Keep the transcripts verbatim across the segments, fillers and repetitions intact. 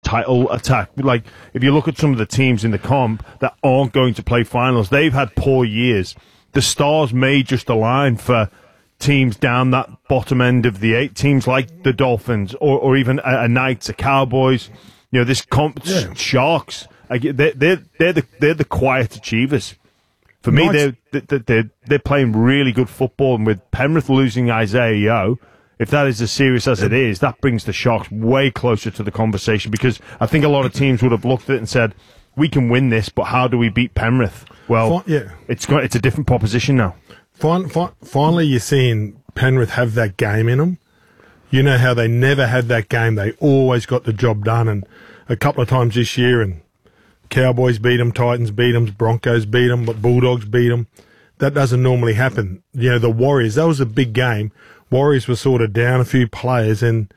title attack. Like, if you look at some of the teams in the comp that aren't going to play finals, they've had poor years. The stars may just align for teams down that bottom end of the eight, teams like the Dolphins or, or even a, a Knights, a Cowboys. You know, this comp, yeah. Sharks. They're, they're, they're, the, they're the quiet achievers. For me, they're, they're, they're, they're playing really good football, and with Penrith losing Isaiah Yeo, if that is as serious as it is, that brings the Sharks way closer to the conversation, because I think a lot of teams would have looked at it and said, we can win this, but how do we beat Penrith? Well, yeah. it's got, it's a different proposition now. Fin- fi- finally, you're seeing Penrith have that game in them. You know how they never had that game. They always got the job done, and a couple of times this year, and Cowboys beat them, Titans beat them, Broncos beat them, but Bulldogs beat them. That doesn't normally happen. You know, the Warriors, that was a big game. Warriors were sort of down a few players, and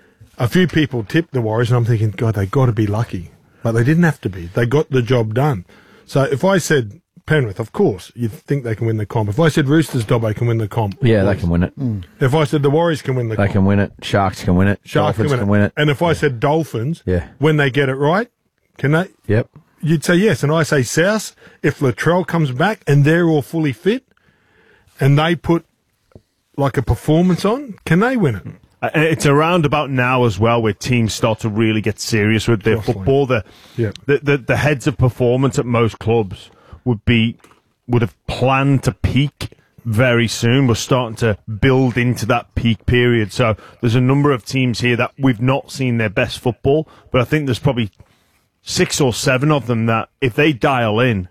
a few people tipped the Warriors, and I'm thinking, God, they got to be lucky. But they didn't have to be. They got the job done. So if I said Penrith, of course, you'd think they can win the comp. If I said Roosters, Dobbo can win the comp. Yeah, they can win it. Mm. If I said the Warriors can win the they comp. They can win it. Sharks can win it. Sharks Dolphins can win, can win it. And if I yeah. said Dolphins, yeah. when they get it right, can they? Yep. You'd say yes. And I say South, if Latrell comes back and they're all fully fit and they put like a performance on, can they win it? Uh, it's around about now as well where teams start to really get serious with their Definitely. football. The, yeah. the, the the heads of performance at most clubs would be would have planned to peak very soon. We're starting to build into that peak period. So there's a number of teams here that we've not seen their best football, but I think there's probably six or seven of them that if they dial in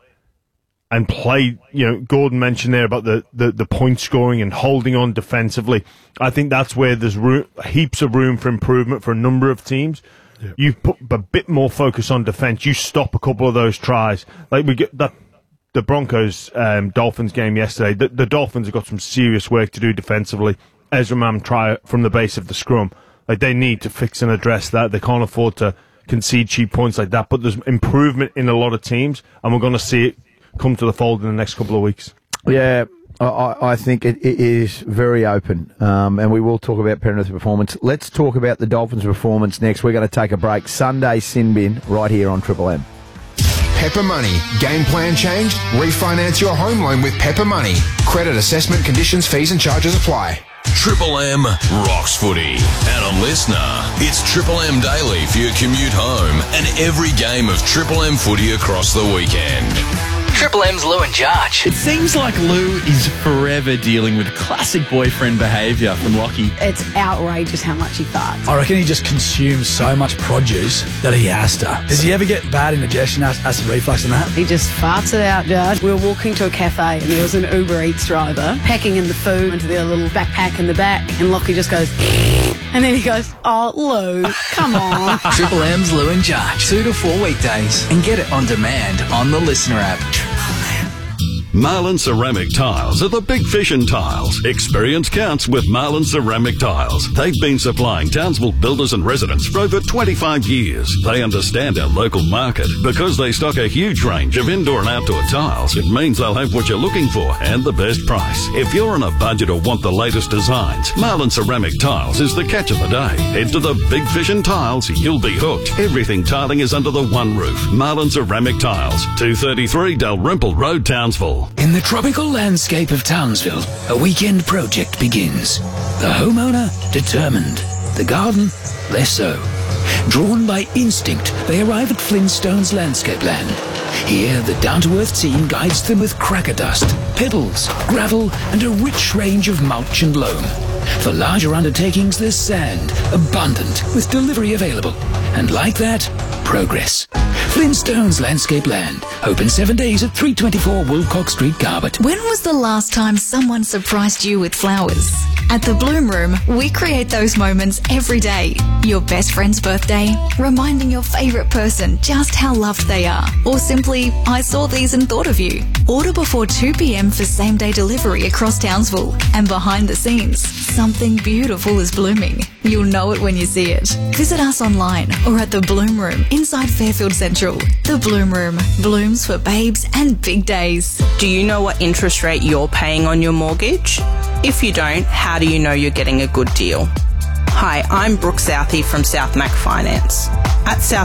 and play, you know, Gordon mentioned there about the, the, the point scoring and holding on defensively. I think that's where there's room, heaps of room for improvement for a number of teams. Yep. You put a bit more focus on defense. You stop a couple of those tries. Like we get that, the Broncos um, Dolphins game yesterday. The, the Dolphins have got some serious work to do defensively. Ezra Mam try from the base of the scrum. Like they need to fix and address that. They can't afford to concede cheap points like that. But there's improvement in a lot of teams, and we're going to see it come to the fold in the next couple of weeks. Yeah, I, I think it, it is very open, um, and we will talk about Penrith's performance. Let's talk about the Dolphins' performance next. We're going to take a break. Sunday Sin Bin right here on Triple M. Pepper Money. Game plan changed? Refinance your home loan with Pepper Money. Credit assessment conditions, fees and charges apply. Triple M rocks footy. And a listener, it's Triple M Daily for your commute home and every game of Triple M footy across the weekend. Triple M's Lou and Jarch. It seems like Lou is forever dealing with classic boyfriend behaviour from Lockie. It's outrageous how much he farts. I reckon he just consumes so much produce that he has to. Does he ever get bad indigestion, acid reflux and that? He just farts it out, Jarch. We were walking to a cafe and there was an Uber Eats driver packing in the food into their little backpack in the back, and Lockie just goes... And then he goes, oh, Lou, come on. Triple M's Lou and Jarch. Two to four weekdays. And get it on demand on the Listener app. Marlin Ceramic Tiles are the big fish in tiles. Experience counts with Marlin Ceramic Tiles. They've been supplying Townsville builders and residents for over twenty-five years. They understand our local market. Because they stock a huge range of indoor and outdoor tiles, it means they'll have what you're looking for and the best price. If you're on a budget or want the latest designs, Marlin Ceramic Tiles is the catch of the day. Head to the big fish in tiles, you'll be hooked. Everything tiling is under the one roof. Marlin Ceramic Tiles, two thirty-three Dalrymple Road, Townsville. In the tropical landscape of Townsville, a weekend project begins. The homeowner, determined. The garden, less so. Drawn by instinct, they arrive at Flintstone's landscape land. Here, the down-to-earth team guides them with cracker dust, pebbles, gravel, and a rich range of mulch and loam. For larger undertakings, there's sand, abundant, with delivery available. And like that, progress. Flintstone's Landscape Land. Open seven days at three twenty-four Woolcock Street, Carbet. When was the last time someone surprised you with flowers? At the Bloom Room, we create those moments every day. Your best friend's birthday, reminding your favourite person just how loved they are. Or simply, I saw these and thought of you. Order before two p.m. for same-day delivery across Townsville. And behind the scenes, something beautiful is blooming. You'll know it when you see it. Visit us online or at the Bloom Room inside Fairfield Central. The Bloom Room. Blooms for babes and big days. Do you know what interest rate you're paying on your mortgage? If you don't, how do you know you're getting a good deal? Hi, I'm Brooke Southey from South Mac Finance. At South